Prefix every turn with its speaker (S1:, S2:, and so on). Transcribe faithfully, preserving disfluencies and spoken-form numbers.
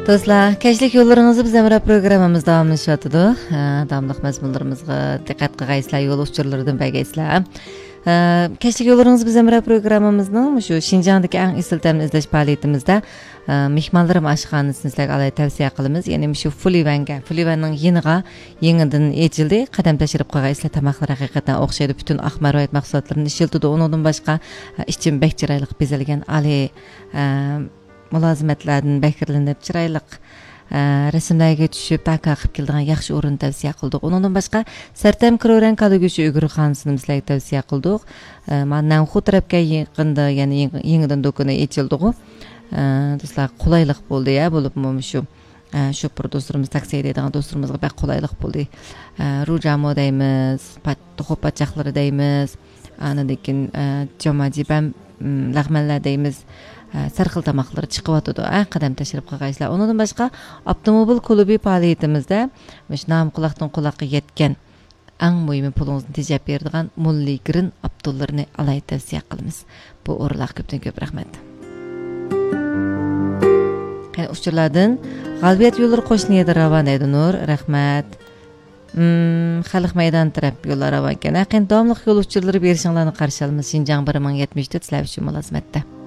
S1: Do'stlar, kechlik yo'llaringizni biz amra programmamiz davomlashyapti. Damliq mazmunlarimizga diqqat qilgaysizlar, yo'l uchurlaridan bagaysizlar. Kechlik yo'llaringizni biz amra programmamizning shu Shinjongdagi eng esil ta'mni izlash faoliyatimizda mehmonlarim oshxonasini sizlarga alay tavsiya qilamiz. Ya'ni shu Fulivanga, Fulivanning yeniga yangidan echildi. Qadam tashirib qo'yg'aysizlar, tamoqlar haqiqatan o'xshaydi. Butun Ahmaroyat mahsulotlarini ishiltidi. Undan boshqa ichim bek chiroyli bezalgan alay mulozimatlardan bakirlanib chiroyli rasmlarga tushib taka qilib keladigan yaxshi o'rin tavsiya qildik. Undan boshqa sartam kroran kaluguchi uyg'urxonasini bizlarga tavsiya qildik. Mana xu tarafga yaqinda, ya'ni yangidan do'koni ochildi. Do'stlar, qulaylik bo'ldi ya, bo'lib shu shu bir do'stlarimiz taksi deydigan do'stlarimizga bak qulaylik bo'ldi. Rujamo deymiz, to'xopachaqlari deymiz, anadekin jamajibam lag'manlar deymiz. Sarxil tamoqlari chiqyotdi. Qadam tashirib qo'yg'aysizlar. Undan boshqa avtomobil klubi faoliyatimizda mush nam quloqdan quloqqa yetgan eng muhimi pulingizni tejab beradigan Mulli Grin Abdullarni alay tavsiya qilamiz. Bu o'rinlar ko'pdan ko'p rahmat. Qani uchurlardan G'albiyat yo'llari qo'shniga ravon edi Nur, rahmat. Hmm, Xalq maydon taraf yo'llari ravon ekan. Qani davomli yo'l uchurlari berishinglarni qarshi olamiz. Shinjong bir ming yetmish to'rt sizlar uchun mulozimatda.